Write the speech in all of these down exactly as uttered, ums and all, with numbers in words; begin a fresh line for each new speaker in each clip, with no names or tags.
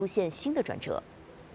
出现新的转折。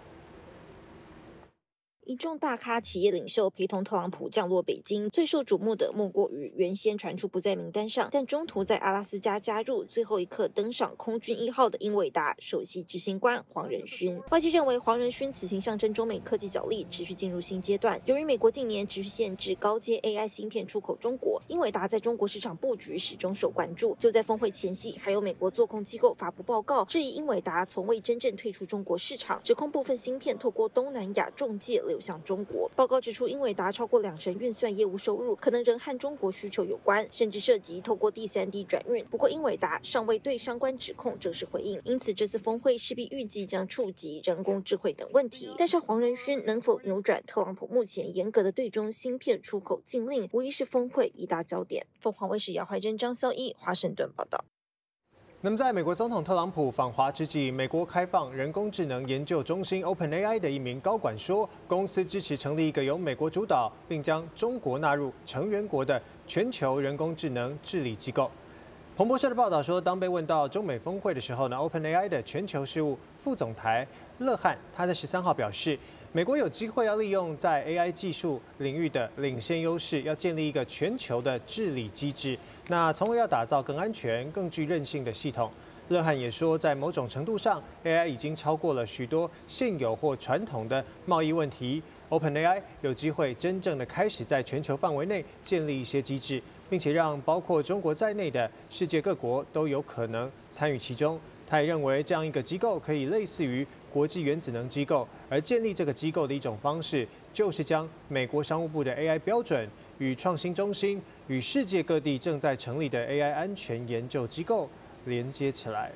一众大咖企业领袖陪同特朗普降落北京，最受瞩目的莫过于原先传出不在名单上，但中途在阿拉斯加加入，最后一刻登上空军一号的英伟达首席执行官黄仁勋。外界认为黄仁勋此行象征中美科技角力持续进入新阶段。由于美国近年持续限制高阶 A I 芯片出口中国，英伟达在中国市场布局始终受关注。就在峰会前夕，还有美国做空机构发布报告，质疑英伟达从未真正退出中国市场，指控部分芯片透过东南亚中介流向中国。报告指出，英伟达超过两成运算业务收入可能仍和中国需求有关，甚至涉及透过第三地转运。不过，英伟达尚未对相关指控正式回应，因此这次峰会势必预计将触及人工智慧等问题。但是黄仁勋能否扭转特朗普目前严格的对中芯片出口禁令，无疑是峰会一大焦点。凤凰卫视姚怀珍、张孝一华盛顿报道。
那么，在美国总统特朗普访华之际，美国开放人工智能研究中心 OpenAI 的一名高管说，公司支持成立一个由美国主导，并将中国纳入成员国的全球人工智能治理机构。彭博社的报道说，当被问到中美峰会的时候呢 ，OpenAI 的全球事务副总裁勒汉他在十三号表示，美国有机会要利用在 A I 技术领域的领先优势，要建立一个全球的治理机制。那从而要打造更安全、更具韧性的系统。勒汉也说，在某种程度上 ，A I 已经超过了许多现有或传统的贸易问题。OpenAI 有机会真正的开始在全球范围内建立一些机制，并且让包括中国在内的世界各国都有可能参与其中。他也认为，这样一个机构可以类似于国际原子能机构，而建立这个机构的一种方式，就是将美国商务部的 A I 标准与创新中心与世界各地正在成立的 A I 安全研究机构连接起来。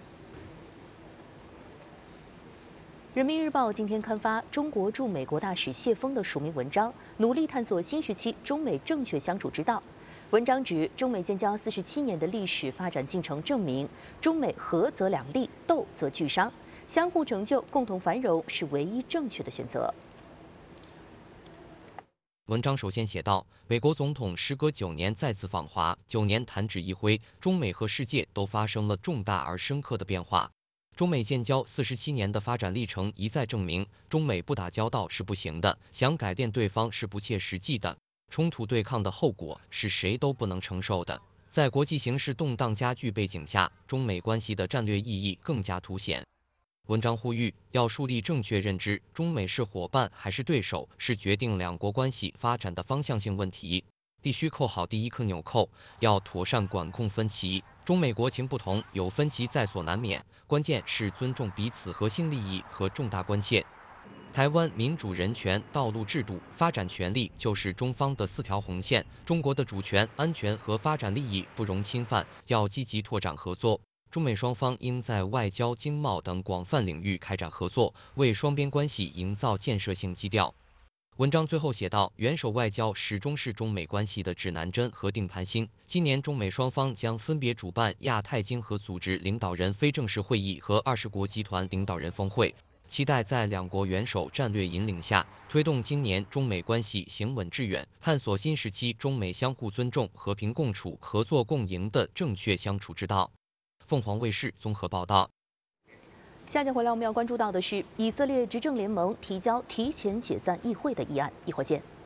人民日报今天刊发中国驻美国大使谢锋的署名文章，努力探索新时期中美正确相处之道。文章指，中美建交四十七年的历史发展进程证明，中美和则两利，斗则俱伤，相互成就、共同繁荣是唯一正确的选择。
文章首先写道，美国总统时隔九年再次访华，九年弹指一挥，中美和世界都发生了重大而深刻的变化。中美建交四十七年的发展历程一再证明，中美不打交道是不行的，想改变对方是不切实际的，冲突对抗的后果是谁都不能承受的。在国际形势动荡加剧背景下，中美关系的战略意义更加凸显。文章呼吁要树立正确认知，中美是伙伴还是对手，是决定两国关系发展的方向性问题，必须扣好第一颗纽扣，要妥善管控分歧。中美国情不同，有分歧在所难免，关键是尊重彼此核心利益和重大关切。台湾民主、人权、道路制度、发展权利就是中方的四条红线，中国的主权、安全和发展利益不容侵犯，要积极拓展合作。中美双方应在外交、经贸等广泛领域开展合作，为双边关系营造建设性基调。文章最后写道，元首外交始终是中美关系的指南针和定盘星。今年中美双方将分别主办亚太经合组织领导人非正式会议和二十国集团领导人峰会，期待在两国元首战略引领下，推动今年中美关系行稳致远，探索新时期中美相互尊重、和平共处、合作共赢的正确相处之道。凤凰卫视综合报道。
下节回来我们要关注到的是，以色列执政联盟提交提前解散议会的议案，一会儿见。